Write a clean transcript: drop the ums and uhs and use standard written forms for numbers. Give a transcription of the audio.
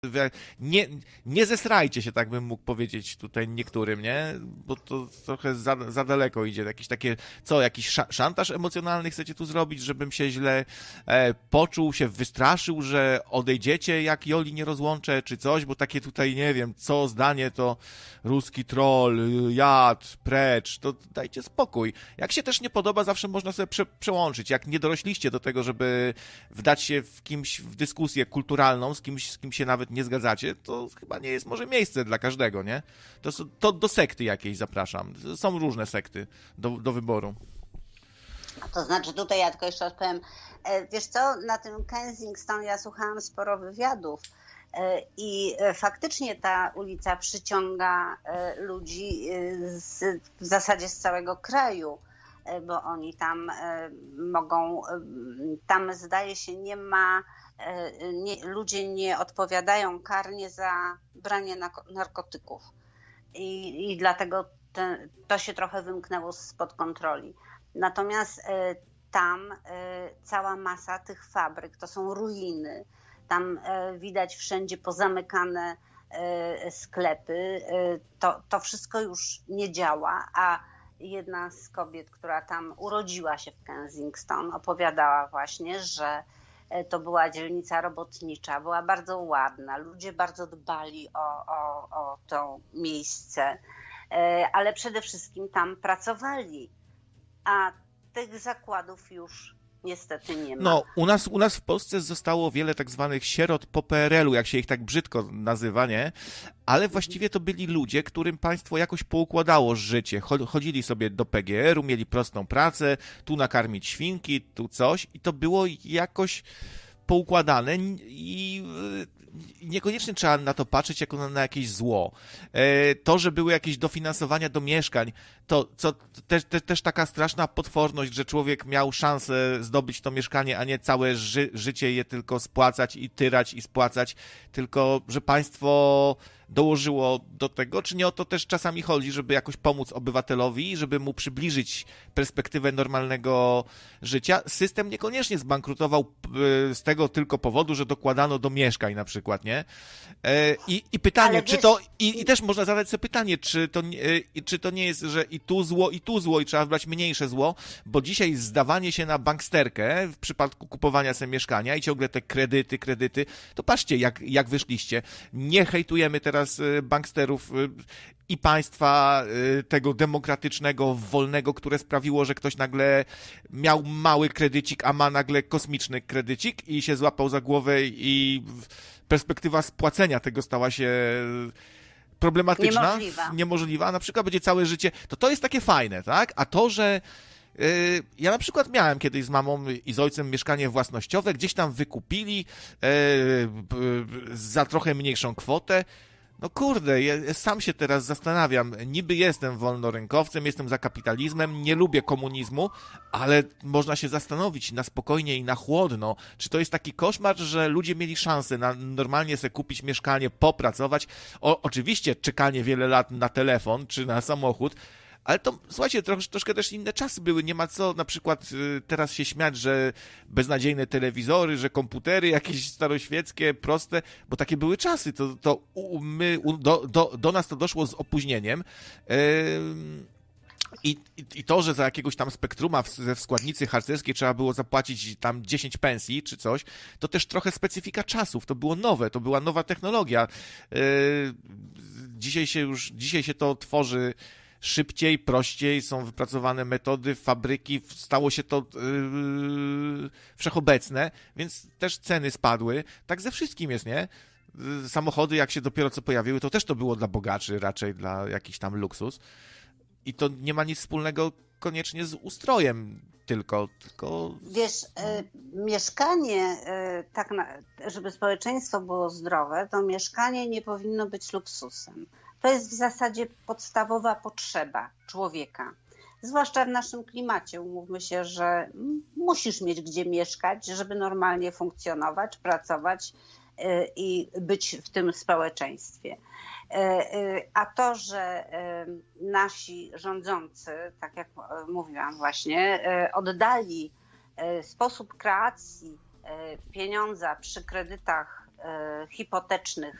Nie, nie zesrajcie się, tak bym mógł powiedzieć tutaj niektórym, nie? Bo to trochę za daleko idzie. Jakiś szantaż emocjonalny chcecie tu zrobić, żebym się źle poczuł, się wystraszył, że odejdziecie, jak Joli nie rozłączę, czy coś, bo takie tutaj, nie wiem, co zdanie to ruski troll, jad, precz, to dajcie spokój. Jak się też nie podoba, zawsze można sobie przełączyć. Jak nie dorośliście do tego, żeby wdać się w dyskusję kulturalną z kim się nawet nie zgadzacie, to chyba nie jest może miejsce dla każdego, nie? To do sekty jakiejś zapraszam. Są różne sekty do wyboru. To znaczy tutaj ja tylko jeszcze odpowiem. Wiesz co, na tym Kensington ja słuchałam sporo wywiadów i faktycznie ta ulica przyciąga ludzi w zasadzie z całego kraju, bo oni tam mogą, tam zdaje się ludzie nie odpowiadają karnie za branie narkotyków i dlatego to się trochę wymknęło spod kontroli. Natomiast tam cała masa tych fabryk to są ruiny. Tam widać wszędzie pozamykane sklepy. To wszystko już nie działa, a jedna z kobiet, która tam urodziła się w Kensington, opowiadała właśnie, że to była dzielnica robotnicza, była bardzo ładna, ludzie bardzo dbali o to miejsce, ale przede wszystkim tam pracowali, a tych zakładów już niestety nie ma. No, u nas w Polsce zostało wiele tak zwanych sierot po PRL-u, jak się ich tak brzydko nazywa, nie? Ale właściwie to byli ludzie, którym państwo jakoś poukładało życie. Chodzili sobie do PGR-u, mieli prostą pracę, tu nakarmić świnki, tu coś i to było jakoś poukładane i niekoniecznie trzeba na to patrzeć jako na jakieś zło. To, że były jakieś dofinansowania do mieszkań, to też taka straszna potworność, że człowiek miał szansę zdobyć to mieszkanie, a nie całe życie je tylko spłacać i tyrać i spłacać, tylko że państwo dołożyło do tego, czy nie o to też czasami chodzi, żeby jakoś pomóc obywatelowi, żeby mu przybliżyć perspektywę normalnego życia. System niekoniecznie zbankrutował z tego tylko powodu, że dokładano do mieszkań na przykład, nie? I pytanie, czy to... I też można zadać sobie pytanie, czy to nie jest, że i tu zło i trzeba wybrać mniejsze zło, bo dzisiaj zdawanie się na banksterkę w przypadku kupowania sobie mieszkania i ciągle te kredyty, to patrzcie, jak wyszliście. Nie hejtujemy teraz banksterów i państwa tego demokratycznego, wolnego, które sprawiło, że ktoś nagle miał mały kredycik, a ma nagle kosmiczny kredycik i się złapał za głowę i perspektywa spłacenia tego stała się problematyczna, niemożliwa, a na przykład będzie całe życie, to jest takie fajne, tak? A to, że ja na przykład miałem kiedyś z mamą i z ojcem mieszkanie własnościowe, gdzieś tam wykupili za trochę mniejszą kwotę. No kurde, ja sam się teraz zastanawiam, niby jestem wolnorynkowcem, jestem za kapitalizmem, nie lubię komunizmu, ale można się zastanowić na spokojnie i na chłodno, czy to jest taki koszmar, że ludzie mieli szansę na normalnie sobie kupić mieszkanie, popracować, oczywiście czekanie wiele lat na telefon czy na samochód, ale to, słuchajcie, troszkę też inne czasy były. Nie ma co na przykład teraz się śmiać, że beznadziejne telewizory, że komputery jakieś staroświeckie, proste, bo takie były czasy. Do nas to doszło z opóźnieniem. I to, że za jakiegoś tam spektruma ze składnicy harcerskiej trzeba było zapłacić tam 10 pensji czy coś, to też trochę specyfika czasów. To było nowe, to była nowa technologia. Dzisiaj się to tworzy szybciej, prościej, są wypracowane metody, fabryki, stało się to wszechobecne, więc też ceny spadły. Tak ze wszystkim jest, nie? Samochody, jak się dopiero co pojawiły, to też to było dla bogaczy, raczej dla jakiś tam luksus. I to nie ma nic wspólnego koniecznie z ustrojem tylko... Wiesz, mieszkanie, żeby społeczeństwo było zdrowe, to mieszkanie nie powinno być luksusem. To jest w zasadzie podstawowa potrzeba człowieka. Zwłaszcza w naszym klimacie. Umówmy się, że musisz mieć gdzie mieszkać, żeby normalnie funkcjonować, pracować i być w tym społeczeństwie. A to, że nasi rządzący, tak jak mówiłam właśnie, oddali sposób kreacji pieniądza przy kredytach hipotecznych